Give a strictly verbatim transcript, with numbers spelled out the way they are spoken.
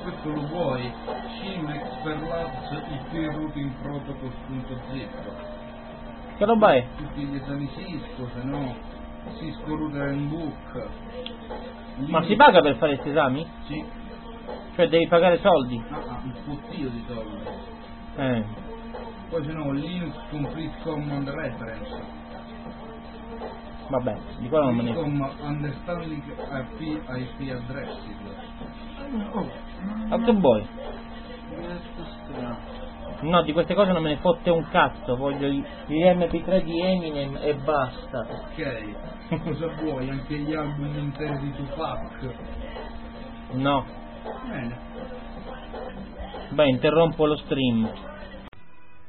questo lo vuoi, C M X per Labs I P Routing Protocols.zip. Che roba è? Tutti gli esami Cisco, se no Cisco Router and Book. Ma si paga per fare questi esami? Sì. Cioè devi pagare soldi? Ah, ah, un fottio di soldi. Eh. Poi se no Linux Complete Command Reference. Vabbè, di quello non me ne Come Understanding I P I P Addresses. Oh. Ma che vuoi? Questo strano. No, di queste cose non me ne fotte un cazzo, voglio gli, gli M P tre di Eminem e basta. Ok, cosa vuoi? Anche gli album interi di Tupac? No. Bene. Beh, interrompo lo stream.